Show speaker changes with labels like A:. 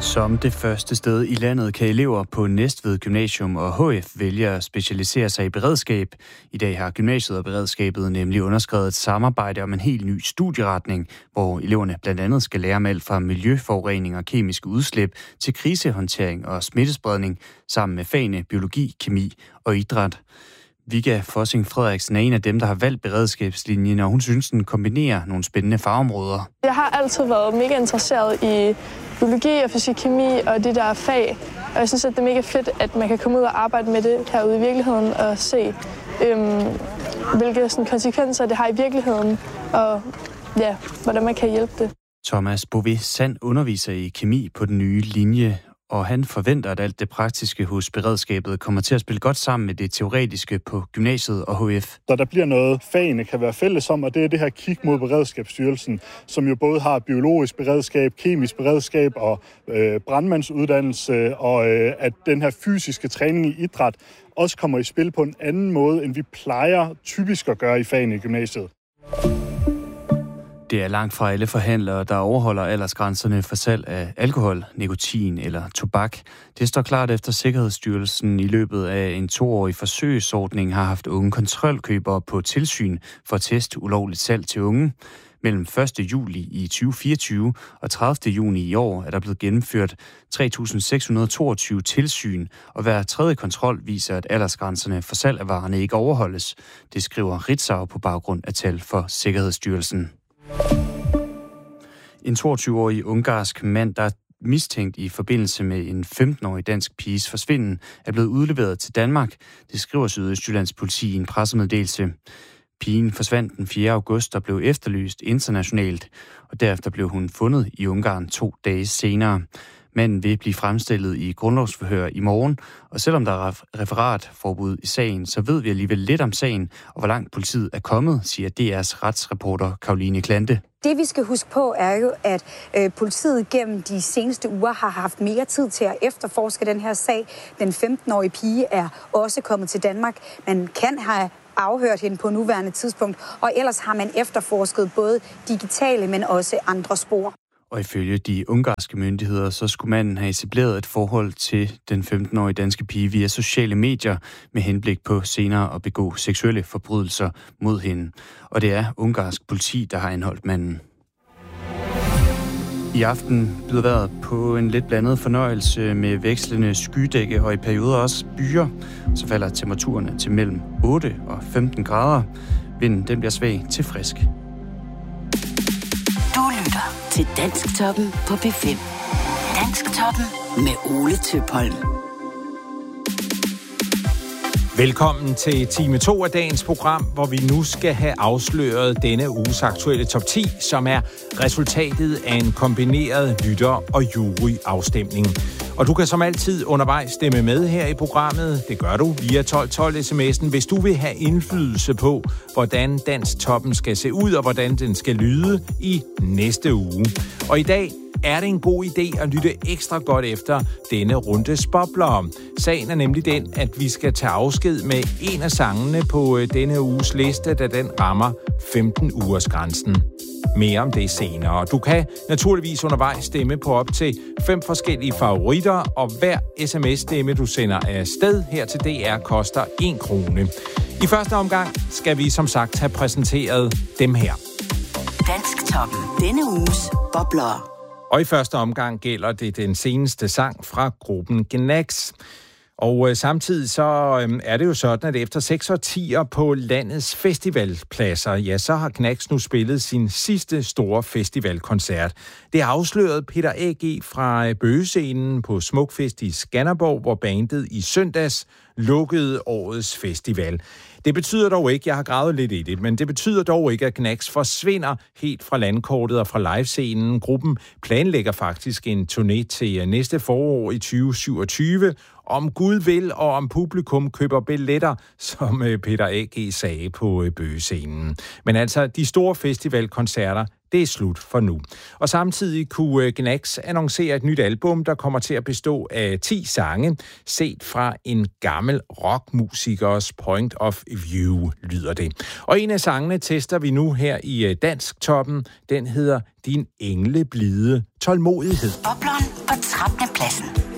A: Som det første sted i landet kan elever på Næstved Gymnasium og HF vælge at specialisere sig i beredskab. I dag har gymnasiet og beredskabet nemlig underskrevet et samarbejde om en helt ny studieretning, hvor eleverne blandt andet skal lære om alt fra miljøforurening og kemiske udslip til krisehåndtering og smittespredning, sammen med fagene biologi, kemi og idræt. Vigga Fossing Frederiksen er en af dem, der har valgt beredskabslinjen, og hun synes, den kombinerer nogle spændende fagområder.
B: Jeg har altid været mega interesseret i biologi og fysik, kemi og de der fag. Og jeg synes, at det er mega fedt, at man kan komme ud og arbejde med det herude i virkeligheden og se, hvilke sådan, konsekvenser det har i virkeligheden, og ja, hvordan man kan hjælpe det.
A: Thomas Bové Sand underviser i kemi på den nye linje, og han forventer, at alt det praktiske hos beredskabet kommer til at spille godt sammen med det teoretiske på gymnasiet og HF.
C: Der bliver noget, fagene kan være fælles om, og det er det her kig mod Beredskabsstyrelsen, som jo både har biologisk beredskab, kemisk beredskab og brandmandsuddannelse, og at den her fysiske træning i idræt også kommer i spil på en anden måde, end vi plejer typisk at gøre i fagene i gymnasiet.
A: Det er langt fra alle forhandlere, der overholder aldersgrænserne for salg af alkohol, nikotin eller tobak. Det står klart efter Sikkerhedsstyrelsen i løbet af en 2-årig forsøgsordning har haft unge kontrolkøbere på tilsyn for at teste ulovligt salg til unge. Mellem 1. juli i 2024 og 30. juni i år er der blevet gennemført 3.622 tilsyn, og hver tredje kontrol viser, at aldersgrænserne for salg af varerne ikke overholdes. Det skriver Ritzau på baggrund af tal for Sikkerhedsstyrelsen. En 22-årig ungarsk mand, der er mistænkt i forbindelse med en 15-årig dansk piges forsvinden, er blevet udleveret til Danmark. Det skriver Sydøstjyllands politi i en pressemeddelelse. Pigen forsvandt den 4. august og blev efterlyst internationalt, og derefter blev hun fundet i Ungarn 2 dage senere. Manden vil blive fremstillet i grundlovsforhør i morgen, og selvom der er referatforbud i sagen, så ved vi alligevel lidt om sagen, og hvor langt politiet er kommet, siger DR's retsreporter Karoline Klante.
D: Det vi skal huske på er jo, at politiet gennem de seneste uger har haft mere tid til at efterforske den her sag. Den 15-årige pige er også kommet til Danmark. Man kan have afhørt hende på nuværende tidspunkt, og ellers har man efterforsket både digitale, men også andre spor.
A: Og ifølge de ungarske myndigheder, så skulle manden have etableret et forhold til den 15-årige danske pige via sociale medier med henblik på senere at begå seksuelle forbrydelser mod hende. Og det er ungarsk politi, der har anholdt manden. I aften byder vejret på en lidt blandet fornøjelse med vekslende skydække og i perioder også byer. Så falder temperaturerne til mellem 8 og 15 grader. Vinden den bliver svag til frisk.
E: Du lytter til Dansktoppen på P5. Dansktoppen med Ole Tøpholm.
F: Velkommen til time 2 af dagens program, hvor vi nu skal have afsløret denne uges aktuelle top 10, som er resultatet af en kombineret lytter- og juryafstemning. Og du kan som altid undervejs stemme med her i programmet. Det gør du via 1212 sms'en, hvis du vil have indflydelse på, hvordan Dansktoppen skal se ud og hvordan den skal lyde i næste uge. Og i dag er det en god idé at lytte ekstra godt efter denne rundes bobler. Sagen er nemlig den, at vi skal tage afsked med en af sangene på denne uges liste, da den rammer 15-ugers grænsen. Mere om det senere. Du kan naturligvis undervejs stemme på op til 5 forskellige favoritter, og hver sms-stemme, du sender afsted her til DR, koster 1 krone. I første omgang skal vi som sagt have præsenteret dem her.
E: Dansktoppen. Denne uges bobler.
F: Og i første omgang gælder det den seneste sang fra gruppen Gnags. Og samtidig så er det jo sådan, at efter 6 årtier på landets festivalpladser, ja, så har Gnags nu spillet sin sidste store festivalkoncert. Det afslørede Peter A.G. fra Bøgescenen på Smukfest i Skanderborg, hvor bandet i søndags lukkede årets festival. Det betyder dog ikke, jeg har gravet lidt i det, men det betyder dog ikke, at Gnags forsvinder helt fra landkortet og fra livescenen. Gruppen planlægger faktisk en turné til næste forår i 2027, om Gud vil, og om publikum køber billetter, som Peter A.G. sagde på Bøgescenen. Men altså, de store festivalkoncerter, det er slut for nu. Og samtidig kunne Gnags annoncere et nyt album, der kommer til at bestå af 10 sange, set fra en gammel rockmusikers point of view, lyder det. Og en af sangene tester vi nu her i Dansktoppen. Den hedder Din engleblide tålmodighed.
E: Bobleren på 13. pladsen.